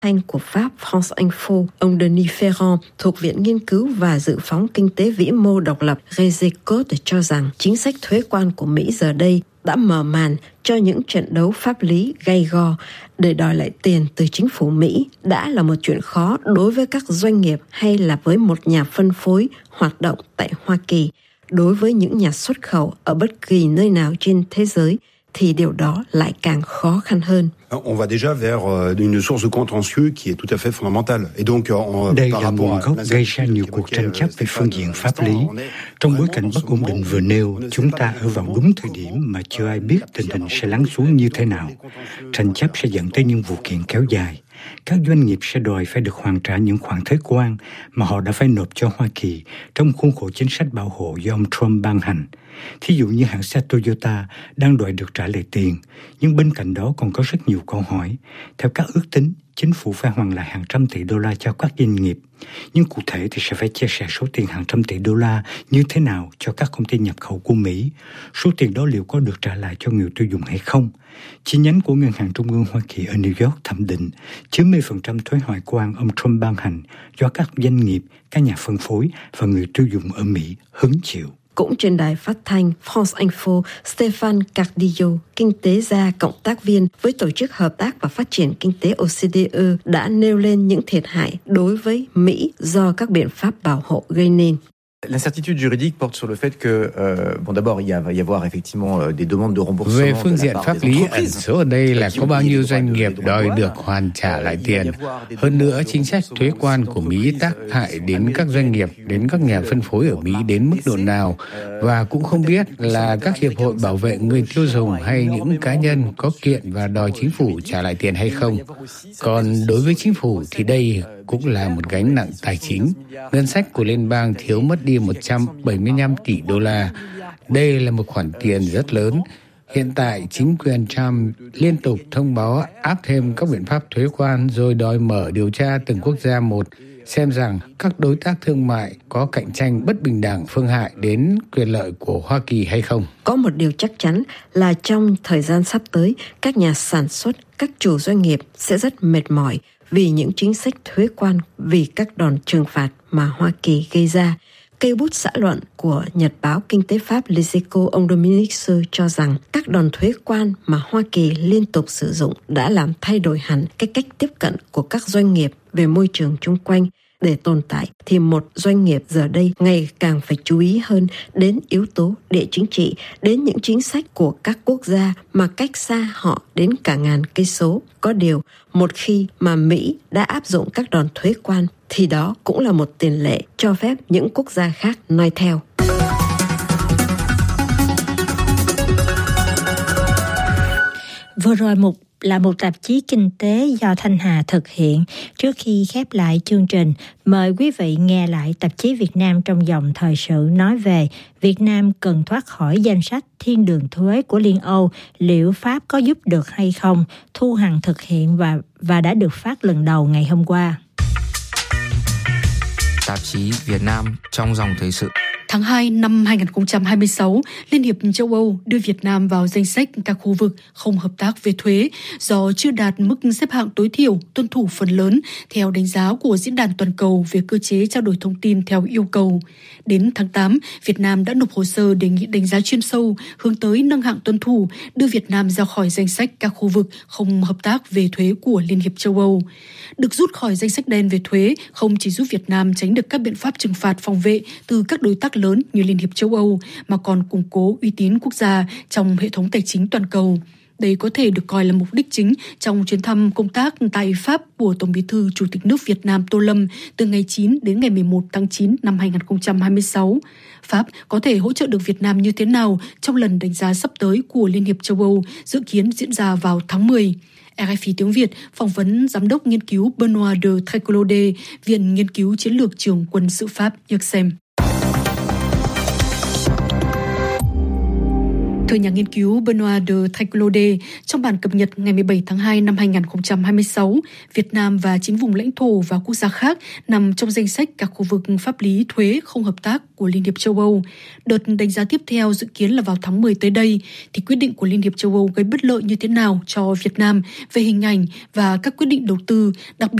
thanh của Pháp France Info, ông Denis Ferrand thuộc Viện Nghiên cứu và Dự phóng Kinh tế Vĩ mô độc lập Resecode cho rằng chính sách thuế quan của Mỹ giờ đây đã mở màn cho những trận đấu pháp lý gay go để đòi lại tiền từ chính phủ Mỹ đã là một chuyện khó đối với các doanh nghiệp hay là với một nhà phân phối hoạt động tại Hoa Kỳ. Đối với những nhà xuất khẩu ở bất kỳ nơi nào trên thế giới thì điều đó lại càng khó khăn hơn. On va déjà vers une source de contentieux qui est tout à fait fondamentale. Et donc, đây là nguồn gốc gây ra nhiều cuộc tranh chấp về phương diện pháp lý. Trong bối cảnh bất ổn định vừa nêu, chúng ta ở vào đúng thời điểm mà chưa ai biết tình hình sẽ lắng xuống như thế nào. Tranh chấp sẽ dẫn tới những vụ kiện kéo dài. Các doanh nghiệp sẽ đòi phải được hoàn trả những khoản thuế quan mà họ đã phải nộp cho Hoa Kỳ trong khuôn khổ chính sách bảo hộ do ông Trump ban hành. Thí dụ như hãng xe Toyota đang đòi được trả lại tiền, nhưng bên cạnh đó còn có rất nhiều câu hỏi. Theo các ước tính, chính phủ phải hoàn lại hàng trăm tỷ đô la cho các doanh nghiệp. Nhưng cụ thể thì sẽ phải chia sẻ số tiền hàng trăm tỷ đô la như thế nào cho các công ty nhập khẩu của Mỹ. Số tiền đó liệu có được trả lại cho người tiêu dùng hay không? Chi nhánh của Ngân hàng Trung ương Hoa Kỳ ở New York thẩm định 90% thuế hải quan ông Trump ban hành do các doanh nghiệp, các nhà phân phối và người tiêu dùng ở Mỹ hứng chịu. Cũng trên đài phát thanh France Info, Stéphane Cardillo, kinh tế gia cộng tác viên với Tổ chức Hợp tác và Phát triển Kinh tế OCDE đã nêu lên những thiệt hại đối với Mỹ do các biện pháp bảo hộ gây nên. L'incertitude juridique porte sur le fait que, d'abord, il va y avoir effectivement des demandes de remboursement. Về phương diện pháp lý, ẩn số ở đây là có bao nhiêu doanh nghiệp đòi được hoàn trả lại tiền. Hơn nữa, chính sách thuế quan của Mỹ tác hại đến các doanh nghiệp, đến các nhà phân phối ở Mỹ đến mức độ nào, và cũng không biết là các hiệp hội bảo vệ người tiêu dùng hay những cá nhân có kiện và đòi chính phủ trả lại tiền hay không. Còn đối với chính phủ thì đây cũng là một gánh nặng tài chính. Ngân sách của liên bang thiếu mất đi 175 tỷ đô la. Đây là một khoản tiền rất lớn. Hiện tại, chính quyền Trump liên tục thông báo áp thêm các biện pháp thuế quan rồi đòi mở điều tra từng quốc gia một, xem rằng các đối tác thương mại có cạnh tranh bất bình đẳng phương hại đến quyền lợi của Hoa Kỳ hay không. Có một điều chắc chắn là trong thời gian sắp tới, các nhà sản xuất, các chủ doanh nghiệp sẽ rất mệt mỏi vì những chính sách thuế quan, vì các đòn trừng phạt mà Hoa Kỳ gây ra. Cây bút xã luận của Nhật báo Kinh tế Pháp Les Echos, ông Dominique Seux cho rằng các đòn thuế quan mà Hoa Kỳ liên tục sử dụng đã làm thay đổi hẳn cái cách tiếp cận của các doanh nghiệp về môi trường chung quanh. Để tồn tại thì một doanh nghiệp giờ đây ngày càng phải chú ý hơn đến yếu tố địa chính trị, đến những chính sách của các quốc gia mà cách xa họ đến cả ngàn cây số. Có điều, một khi mà Mỹ đã áp dụng các đòn thuế quan thì đó cũng là một tiền lệ cho phép những quốc gia khác noi theo. Vừa rồi là một tạp chí kinh tế do Thanh Hà thực hiện. Trước khi khép lại chương trình, mời quý vị nghe lại tạp chí Việt Nam trong dòng thời sự nói về Việt Nam cần thoát khỏi danh sách thiên đường thuế của Liên Âu. Liệu Pháp có giúp được hay không? Thu Hằng thực hiện và đã được phát lần đầu ngày hôm qua. Tạp chí Việt Nam trong dòng thời sự. Tháng 2 năm 2026, Liên hiệp châu Âu đưa Việt Nam vào danh sách các khu vực không hợp tác về thuế do chưa đạt mức xếp hạng tối thiểu tuân thủ phần lớn theo đánh giá của Diễn đàn Toàn cầu về cơ chế trao đổi thông tin theo yêu cầu. Đến tháng 8, Việt Nam đã nộp hồ sơ đề nghị đánh giá chuyên sâu hướng tới nâng hạng tuân thủ, đưa Việt Nam ra khỏi danh sách các khu vực không hợp tác về thuế của Liên hiệp châu Âu. Được rút khỏi danh sách đen về thuế không chỉ giúp Việt Nam tránh được các biện pháp trừng phạt phòng vệ từ các đối tác lớn như Liên hiệp châu Âu, mà còn củng cố uy tín quốc gia trong hệ thống tài chính toàn cầu. Đây có thể được coi là mục đích chính trong chuyến thăm công tác tại Pháp của Tổng Bí thư Chủ tịch nước Việt Nam Tô Lâm từ ngày 9 đến ngày 11 tháng 9 năm 2026. Pháp có thể hỗ trợ được Việt Nam như thế nào trong lần đánh giá sắp tới của Liên hiệp châu Âu dự kiến diễn ra vào tháng 10. RFI tiếng Việt phỏng vấn Giám đốc nghiên cứu Benoît de Trécolode, Viện Nghiên cứu Chiến lược Trường quân sự Pháp IRSEM. Theo nhà nghiên cứu Benoît de Triclaude, trong bản cập nhật ngày 17 tháng 2 năm 2026, Việt Nam và 9 vùng lãnh thổ và quốc gia khác nằm trong danh sách các khu vực pháp lý thuế không hợp tác của Liên hiệp châu Âu. Đợt đánh giá tiếp theo dự kiến là vào tháng 10 tới đây, thì quyết định của Liên hiệp châu Âu gây bất lợi như thế nào cho Việt Nam về hình ảnh và các quyết định đầu tư, đặc biệt